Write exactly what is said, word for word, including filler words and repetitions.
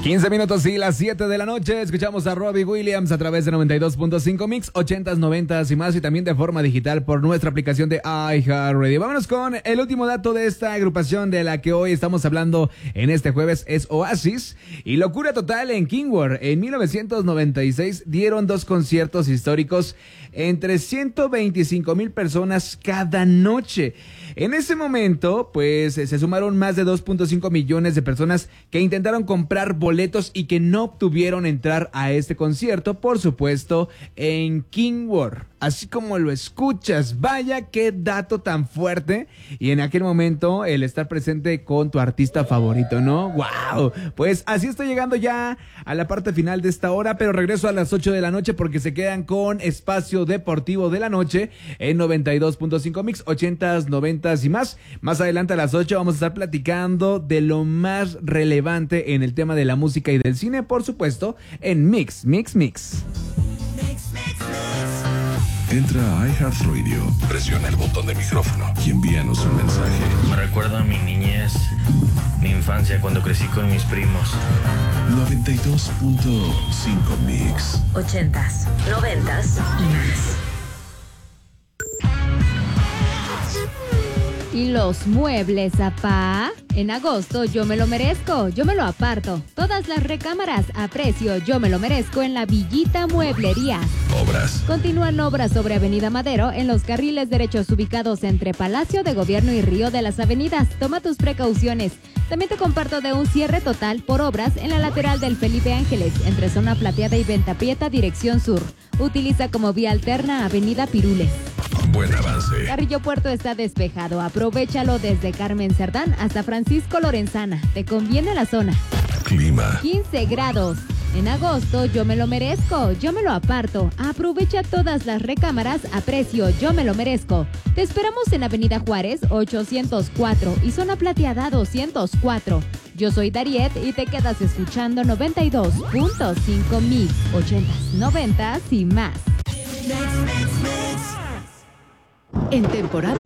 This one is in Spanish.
quince minutos y las siete de la noche. Escuchamos a Robbie Williams a través de noventa y dos punto cinco Mix, ochentas, noventas y más, y también de forma digital por nuestra aplicación de iHeartRadio. Vámonos con el último dato de esta agrupación de la que hoy estamos hablando en este jueves, es Oasis. Y locura total en Kingworth. En mil novecientos noventa y seis dieron dos conciertos históricos entre ciento veinticinco mil personas cada noche. En ese momento, pues, se sumaron más de dos punto cinco millones de personas que intentaron comprar boletos y que no obtuvieron entrar a este concierto, por supuesto, en Kingworth. Así como lo escuchas, vaya qué dato tan fuerte. Y en aquel momento, el estar presente con tu artista favorito, ¿no? ¡Wow! Pues así estoy llegando ya a la parte final de esta hora, pero regreso a las ocho de la noche porque se quedan con Espacio Deportivo de la Noche en noventa y dos punto cinco Mix, ochentas, noventas y más. Más adelante a las ocho vamos a estar platicando de lo más relevante en el tema de la música y del cine, por supuesto, en Mix, Mix, Mix. Mix, mix, mix. Entra a iHeartRadio, presiona el botón de micrófono y envíanos un mensaje. Me recuerda a mi niñez, mi infancia cuando crecí con mis primos. noventa y dos punto cinco Mix. Ochentas, noventas y más. ¿Y los muebles, apá? En agosto yo me lo merezco, yo me lo aparto. Todas las recámaras a precio yo me lo merezco en la Villita Mueblería. Obras. Continúan obras sobre Avenida Madero en los carriles derechos ubicados entre Palacio de Gobierno y Río de las Avenidas. Toma tus precauciones. También te comparto de un cierre total por obras en la lateral del Felipe Ángeles, entre Zona Plateada y Venta Prieta, dirección sur. Utiliza como vía alterna Avenida Pirules. Buen avance. Carrillo Puerto está despejado. Aprovéchalo desde Carmen Cerdán hasta Francisco Lorenzana. Te conviene la zona. Clima. quince grados. En agosto yo me lo merezco, yo me lo aparto. Aprovecha todas las recámaras a precio yo me lo merezco. Te esperamos en Avenida Juárez ochocientos cuatro y Zona Plateada doscientos cuatro. Yo soy Dariet y te quedas escuchando noventa y dos punto cinco Mix, ochentas, noventas y más. En temporada